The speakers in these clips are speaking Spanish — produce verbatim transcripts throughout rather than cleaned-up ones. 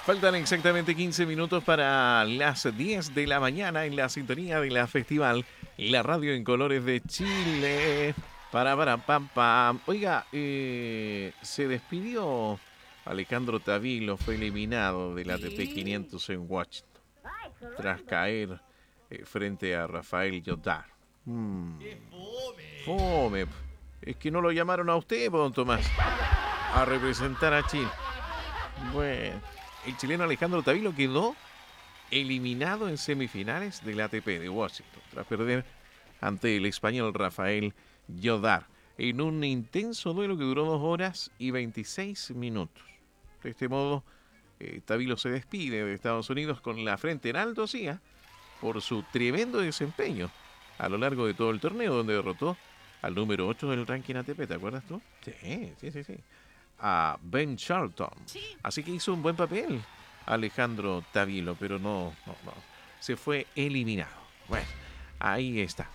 Faltan exactamente quince minutos para las diez de la mañana en la sintonía de la Festival, la radio en colores de Chile. Para, para, pam, pam. Oiga, eh, se despidió Alejandro Tavilo, fue eliminado del A T P quinientos en Washington, tras caer eh, frente a Rafael Jodar. Hmm. Fome. Es que no lo llamaron a usted, don Tomás, a representar a Chile. Bueno, el chileno Alejandro Tavilo quedó eliminado en semifinales del A T P de Washington, tras perder ante el español Rafael Jodar, en un intenso duelo que duró dos horas y veintiséis minutos. De este modo, eh, Tavilo se despide de Estados Unidos con la frente en alto, sí, ¿eh? por su tremendo desempeño a lo largo de todo el torneo, donde derrotó al número ocho del ranking A T P, ¿te acuerdas tú? Sí, sí, sí, sí. A Ben Charlton. Así que hizo un buen papel Alejandro Tavilo, pero no, no, no. Se fue eliminado. Bueno, ahí está.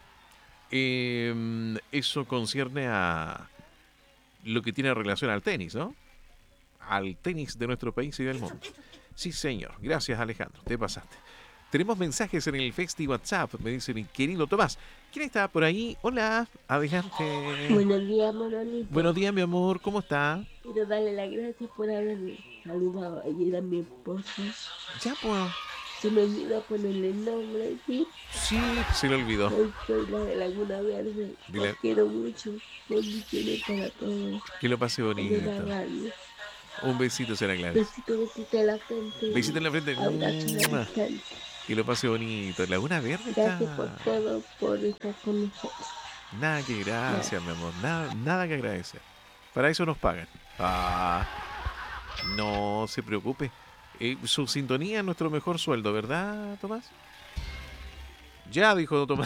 Eh, eso concierne a lo que tiene relación al tenis, ¿no? Al tenis de nuestro país y del mundo. Sí, señor. Gracias, Alejandro. Te pasaste. Tenemos mensajes en el Festi WhatsApp, me dice mi querido Tomás. ¿Quién está por ahí? Hola, adelante. Buenos días, Manolito. Buenos días, mi amor, ¿cómo está? Quiero darle las gracias por haberme saludado ayer a mi esposa. Ya, pues. Se me olvidó ponerle el nombre, ¿sí? Sí, se le olvidó. Soy, soy la de Laguna Verde. Dile. Los quiero mucho. Bendiciones para todos. Que lo pase bonito. Un besito, será claro. Besito, besito en la frente. Besito en la frente. Abrazo a la distancia. Que lo pase bonito. Laguna Verde está... Gracias por todo, por estar con nosotros. Nada que gracias, mi amor. Nada, nada que agradecer. Para eso nos pagan. Ah, no se preocupe. Eh, su sintonía es nuestro mejor sueldo, ¿verdad, Tomás? Ya, dijo Tomás.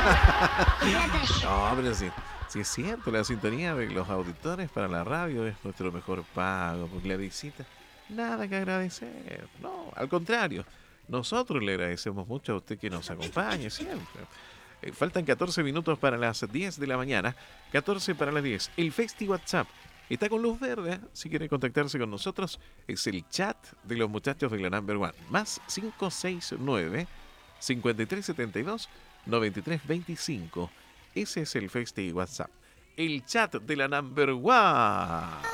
No, pero sí, sí es cierto. La sintonía de los auditores para la radio es nuestro mejor pago. Porque la visita, nada que agradecer. No, al contrario. Nosotros le agradecemos mucho a usted que nos acompañe siempre. Eh, faltan catorce minutos para las diez de la mañana. catorce para las diez. El Festi WhatsApp está con luz verde. ¿eh? Si quiere contactarse con nosotros, es el chat de los muchachos de la Number One. Más cinco seis nueve, cinco tres siete dos, nueve tres dos cinco. Ese es el Festi WhatsApp. El chat de la Number One.